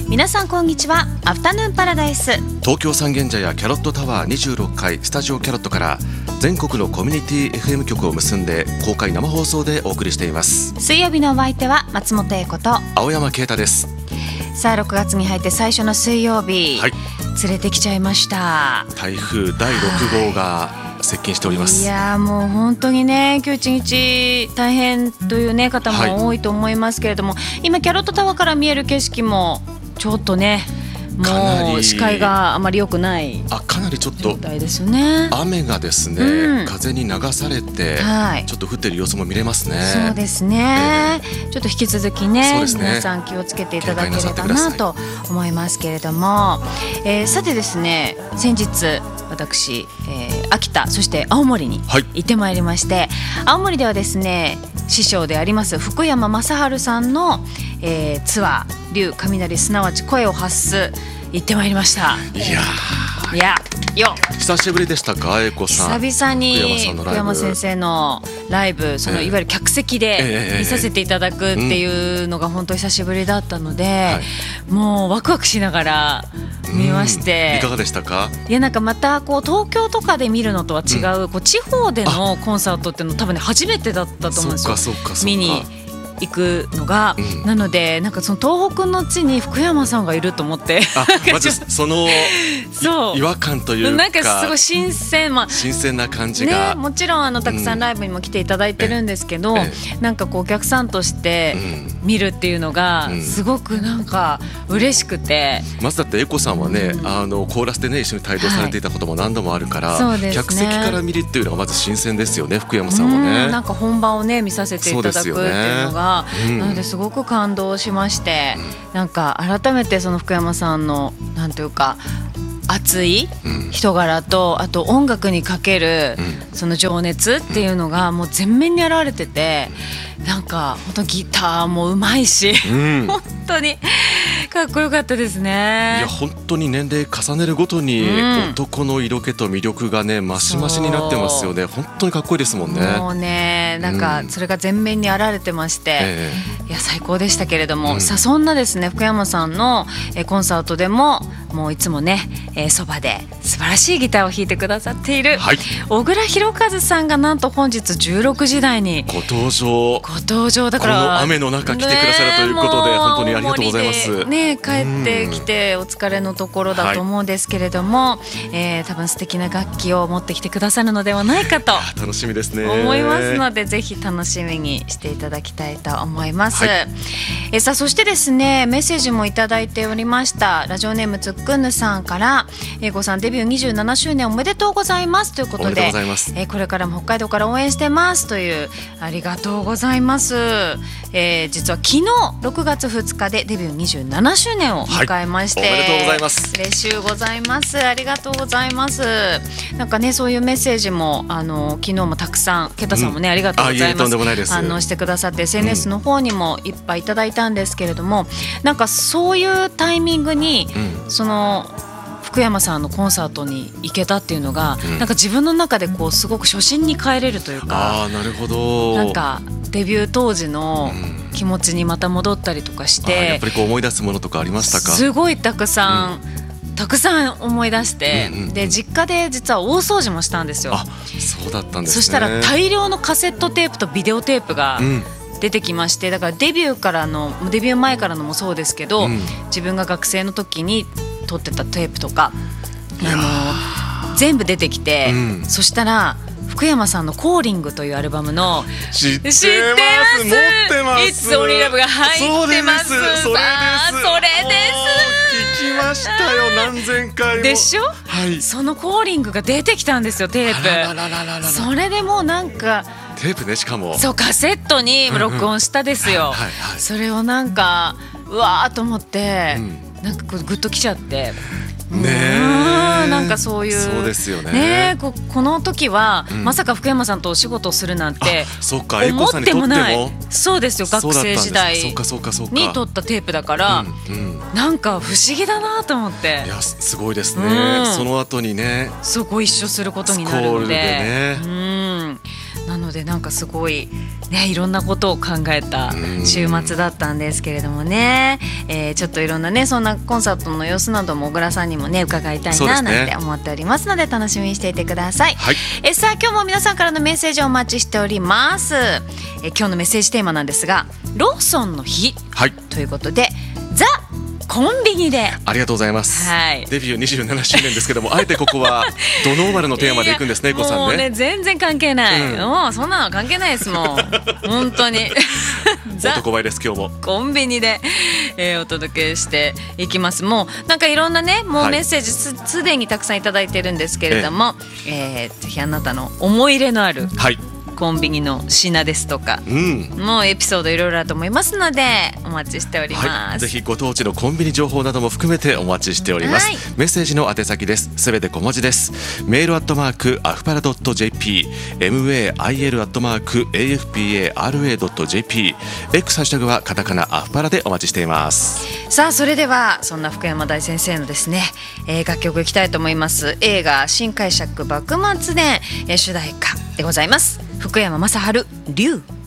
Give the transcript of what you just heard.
皆さんこんにちは。アフタヌーンパラダイス、 東京三軒茶屋キャロットタワー26階スタジオキャロットから全国のコミュニティ FM 局を結んで公開生放送でお送りしています。 水曜日のお相手は松本英子と青山啓太です。 さあ6月に入って最初の水曜日、連れてきちゃいました。 台風第6号が接近しております。 いやもう本当にね、今日一日大変という、ね、方も多いと思いますけれども、今キャロットタワーから見える景色もちょっとね、もう視界があまり良くないかなりちょっと状態ですよね。 雨がですね、風に流されて、ちょっと降っている様子も見れますね。 そうですね、ちょっと引き続き ね、皆さん気をつけていただければなと思いますけれども、さてですね、先日私、秋田そして青森に行ってまいりまして、青森ではですね、師匠であります福山雅治さんの、ツアー竜雷すなわち声を発す行ってまいりました。 いやよ久しぶりでしたか、英子さん。 久々に福山先生のライブ、そのいわゆる客席で見させていただくっていうのが本当久しぶりだったので、もうワクワクしながら見まして、 いかがでしたか。 いやなんかまたこう東京とかで見るのとは違う、こう地方でのコンサートっていうの多分ね初めてだったと思うんですよ。見に行くのが、なのでなんかその東北の地に福山さんがいると思ってまずその違和感というか、 なんかすごい新鮮、 新鮮な感じが、 もちろんたくさんライブにも来ていただいてるんですけど、なんかこうお客さんとして見るっていうのがすごくなんか嬉しくて、 まずだって英子さんはね、コーラスでね一緒に帯同されていたことも何度もあるから、客席から見るっていうのがまず新鮮ですよね、福山さんはね。 なんか本番をね見させていただくっていうのが、なのですごく感動しまして、なんか改めてその福山さんのなんというか熱い人柄と、あと音楽にかけるその情熱っていうのがもう全面に表れてて、なんか本当ギターもうまいし、本当にかっこよかったですね。 いや本当に年齢重ねるごとに男の色気と魅力がね増し増しになってますよね。本当にかっこいいですもんね。 もうね、なんかそれが全面に表れてまして、いや最高でしたけれども、さあそんなですね福山さんのコンサートでももういつもねそばで素晴らしいギターを弾いてくださっている小倉弘和さんがなんと本日16時台にご登場だから、この雨の中来てくださるということで、本当にありがとうございます。 帰ってきてお疲れのところだと思うんですけれども、多分素敵な楽器を持ってきてくださるのではないかと楽しみですね思いますので、ぜひ楽しみにしていただきたいと思います。さあそしてですね、メッセージもいただいておりました。ラジオネームつっくんぬさんから、英子さんデビュー27周年おめでとうございますということで、これからも北海道から応援してますという、ありがとうございます。実は昨日6月2日でデビュー27周年を迎えまして、 おめでとうございます。 嬉しゅうございます。ありがとうございます。なんかね、そういうメッセージも昨日もたくさん、ケタさんもね、ありがとうございます。反応してくださって SNS の方にもいっぱいいただいたんですけれども、なんかそういうタイミングに、その福山さんのコンサートに行けたっていうのが、なんか自分の中でこうすごく初心に帰れるというか、 なるほど、 なんかデビュー当時の気持ちにまた戻ったりとかして、 やっぱりこう思い出すものとかありましたか。 すごいたくさん思い出して、で実家で実は大掃除もしたんですよ。 そうだったんですね。 そしたら大量のカセットテープとビデオテープが出てきまして、だからデビュー前からのもそうですけど、自分が学生の時に撮ってたテープとか全部出てきて、そしたら福山さんのコーリングというアルバムの知ってます、持ってます。 いつオリラブが入ってます。それです。 聞きましたよ、何千回も。 でしょ、そのコーリングが出てきたんですよ、テープ。それでもうなんかテープね、しかもそうカセットに録音したですよ。それをなんかうわーと思って、なんかグッときちゃって、なんかそういう、 そうですよね。 この時は、まさか福山さんとお仕事をするなんて思ってもない。そうですよ、学生時代に撮ったテープだから、なんか不思議だなと思って。 いやすごいですね。その後にね、 ご一緒することになるので、 なのでなんかすごいね、いろんなことを考えた週末だったんですけれどもね、ちょっといろんなねそんなコンサートの様子なども小倉さんにもね伺いたいななんて思っておりますので楽しみにしていてください、はい。さあ今日も皆さんからのメッセージをお待ちしております。今日のメッセージテーマなんですがローソンの日、はい、ということでザ・コンビニでありがとうございます、はい、デビュー27周年ですけどもあえてここはドノーマルのテーマでいくんですね、こさんね。 もうね全然関係ない、もうそんなの関係ないですもん本当に男前です今日もコンビニで、お届けしていきます。もうなんかいろんなねもうメッセージすでにたくさんいただいてるんですけれども、ぜひあなたの思い入れのある、はい、コンビニの品ですとか、もうエピソードいろいろあると思いますのでお待ちしております、 はい、ぜひご当地のコンビニ情報なども含めてお待ちしております、はい、メッセージの宛先です。すべて小文字です。メールアフパラ .jp、 mail.afpara.jp、 X ハッシュタグはカタカナアフパラでお待ちしています。 さあそれではそんな福山大先生のですね、楽曲いきたいと思います。映画新解釈幕末伝、主題歌でございます。福山雅治、竜。